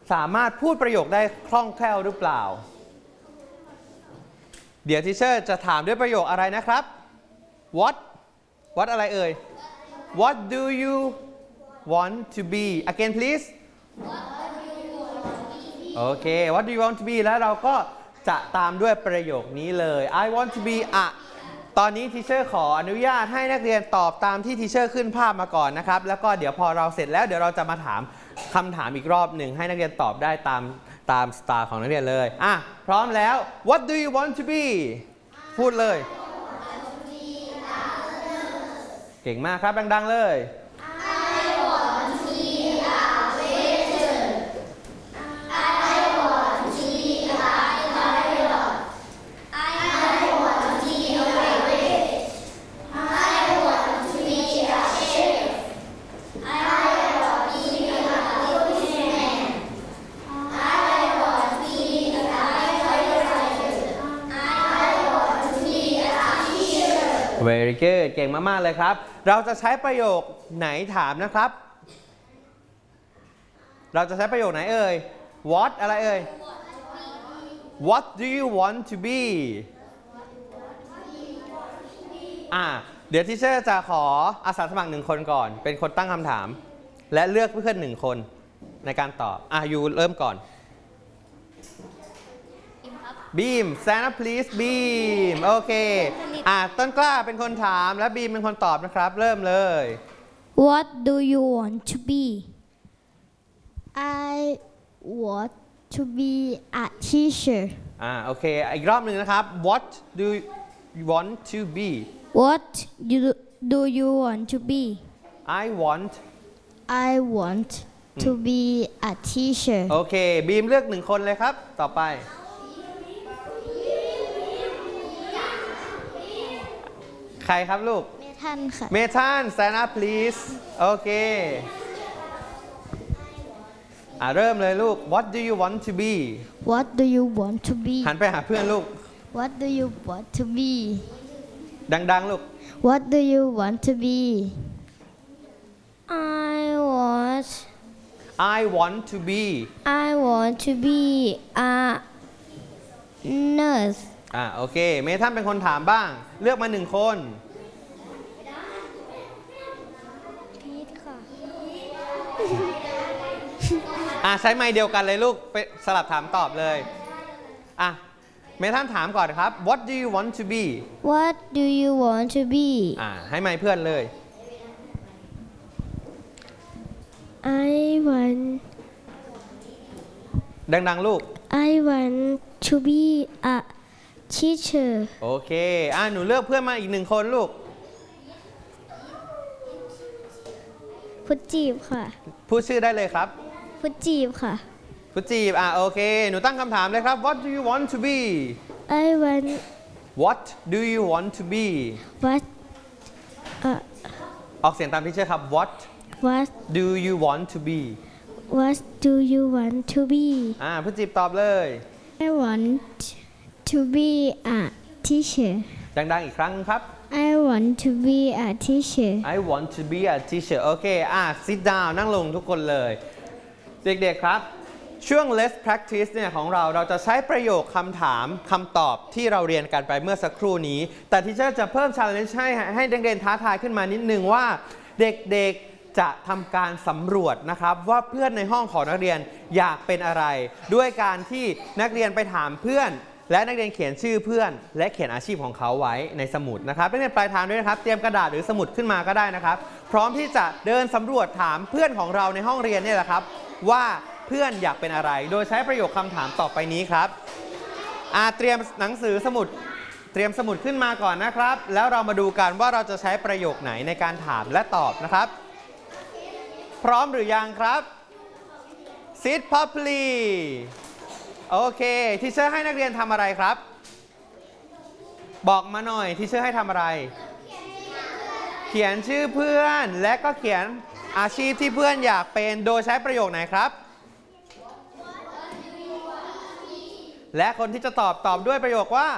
สามารถพูดประโยคได้คล่องแคล่วหรือเปล่าเดี๋ยวทีเชอร์จะถามด้วยประโยคอะไรนะครับ what อะไรเอ่ย what do you want to be again please โอเค what do you want to be แล้วเราก็จะตามด้วยประโยคนี้เลย I want to be a ตอนนี้ทีเชอร์ขออนุญาตให้นักเรียนตอบตามที่ทีเชอร์ขึ้นภาพมาก่อนนะครับแล้วก็เดี๋ยวพอเราเสร็จแล้วเดี๋ยวเราจะมาถามคำถามอีกรอบหนึ่งให้นักเรียนตอบได้ตามสไตล์ของนักเรียนเลยพร้อมแล้ว What do you want to be พูดเลยเก่งมากครับดังๆเลย I want to be a waitress. I want to be a pilot. I want to be a waitress. I want to be a chef. I want to be a policeman. I want to be a firefighter. I want to be a teacher. Very good เก่งมากๆเลยครับเราจะใช้ประโยคไหนถามนะครับเราจะใช้ประโยคไหนเอ่ย What อะไรเอ่ย What do you want to be เดี๋ยวทีเชอร์จะขออาสาสมัคร1 คนก่อนเป็นคนตั้งคำถามและเลือกเพื่อน1 คนในการตอบยูเริ่มก่อนบีม stand up please บีมโอเคต้นกล้าเป็นคนถามและบีมเป็นคนตอบนะครับเริ่มเลย What do you want to be? I want to be a teacher. โอเคอีกรอบหนึ่งนะครับ What do you want to be? What do you want to be? I want to be a teacher. โอเคบีมเลือก1 คนเลยครับต่อไปใครครับลูกเมทันค่ะเมทัน stand up please โอเคเริ่มเลยลูก What do you want to be What do you want to be หันไปหาเพื่อนลูก What do you want to be ดังๆลูก What do you want to be I want to be a nurse โอเคเมทันเป็นคนถามบ้างเลือกมา1 คนพีทค่ะใช้ไมค์เดียวกันเลยลูกไปสลับถามตอบเลยเมทันถามก่อนครับ What do you want to be What do you want to be ให้ไมค์เพื่อนเลย I want ดังๆลูก I want to be a teacher โอเคหนูเลือกเพื่อนมาอีก1 คนลูกพุทจีบค่ะพูดชื่อได้เลยครับพุทจีบค่ะพุทจีบโอเคหนูตั้งคำถามเลยครับ What do you want to be What do you want to be What ออกเสียงตามที่เชื่อครับ What do you want to be What do you want to be พุทจีบตอบเลย I want to be a teacher ดังๆอีกครั้งครับ I want to be a teacher I want to be a teacher โอเคsit down นั่งลงทุกคนเลยเด็กๆครับช่วง Let's Practice เนี่ยของเราจะใช้ประโยคคำถามคำตอบที่เราเรียนกันไปเมื่อสักครู่นี้แต่ที่จะเพิ่ม challenge ให้เด็กๆท้าทายขึ้นมานิดนึงว่าเด็กๆจะทำการสำรวจนะครับว่าเพื่อนในห้องของนักเรียนอยากเป็นอะไรด้วยการที่นักเรียนไปถามเพื่อนและนักเรียนเขียนชื่อเพื่อนและเขียนอาชีพของเขาไว้ในสมุดนะครับนักเรียนปลายทางด้วยนะครับเตรียมกระดาษหรือสมุดขึ้นมาก็ได้นะครับพร้อมที่จะเดินสำรวจถามเพื่อนของเราในห้องเรียนนี่แหละครับว่าเพื่อนอยากเป็นอะไรโดยใช้ประโยคคำถามต่อไปนี้ครับเตรียมหนังสือสมุดเตรียมสมุดขึ้นมาก่อนนะครับแล้วเรามาดูกันว่าเราจะใช้ประโยคไหนในการถามและตอบนะครับพร้อมหรือยังครับ Sit properly โอเคทีเชอร์ให้นักเรียนทำอะไรครับบอกมาหน่อยทีเชอร์ให้ทำอะไรเขียนชื่อเพื่อนและก็เขียนอาชีพที่เพื่อนอยากเป็นโดยใช้ประโยคไหนครับและคนที่จะตอบด้วยประโยคว่า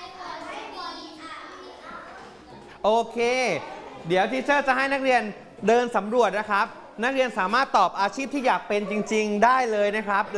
โอเคเดี๋ยวทีเชอร์จะให้นักเรียนเดินสำรวจนะครับนักเรียนสามารถตอบอาชีพที่อยากเป็นจริงๆได้เลยนะครับ